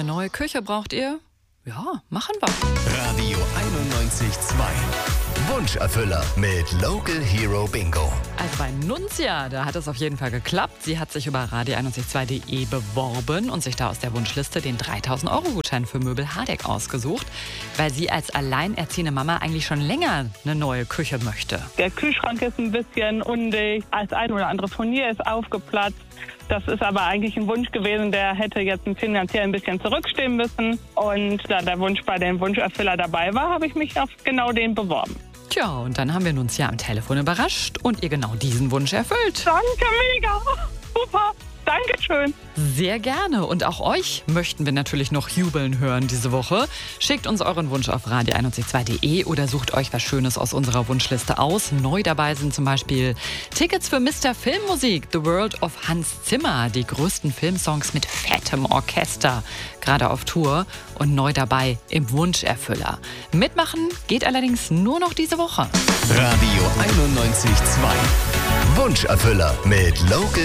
Eine neue Küche braucht ihr? Ja, machen wir. Radio 91.2. Wunscherfüller mit Local Hero Bingo. Also bei Nunzia, da hat es auf jeden Fall geklappt. Sie hat sich über radio91.2.de beworben und sich da aus der Wunschliste den 3.000-Euro-Gutschein für Möbel Hardegg ausgesucht, weil sie als alleinerziehende Mama eigentlich schon länger eine neue Küche möchte. Der Kühlschrank ist ein bisschen undicht, das ein oder andere Furnier ist aufgeplatzt. Das ist aber eigentlich ein Wunsch gewesen, der hätte jetzt finanziell ein bisschen zurückstehen müssen. Und da der Wunsch bei dem Wunscherfüller dabei war, habe ich mich auf genau den beworben. Tja, und dann haben wir Nunzia am Telefon überrascht und ihr genau diesen Wunsch erfüllt. Danke, mega, super, Dankeschön. Sehr gerne. Und auch euch möchten wir natürlich noch jubeln hören diese Woche. Schickt uns euren Wunsch auf radio91.2.de oder sucht euch was Schönes aus unserer Wunschliste aus. Neu dabei sind zum Beispiel Tickets für Mr. Filmmusik, The World of Hans Zimmer, die größten Filmsongs mit fettem Orchester, gerade auf Tour und neu dabei im Wunscherfüller. Mitmachen geht allerdings nur noch diese Woche. Radio 91.2. Wunscherfüller mit Local